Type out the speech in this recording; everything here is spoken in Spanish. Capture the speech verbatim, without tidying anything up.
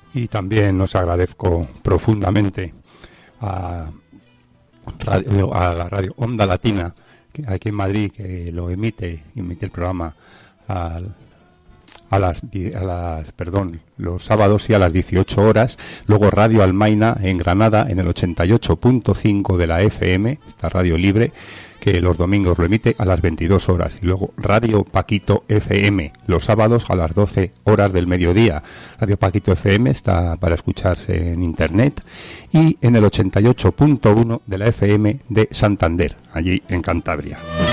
Y también os agradezco profundamente a, radio, a la radio Onda Latina, que aquí en Madrid, que lo emite, emite el programa al a las, a las perdón los sábados y a las dieciocho horas. Luego Radio Almaina en Granada en el ochenta y ocho punto cinco de la F M, esta radio libre, que los domingos lo emite a las veintidós horas. Y luego Radio Paquito F M los sábados a las doce horas del mediodía. Radio Paquito F M está para escucharse en internet, y en el ochenta y ocho punto uno de la F M de Santander, allí en Cantabria.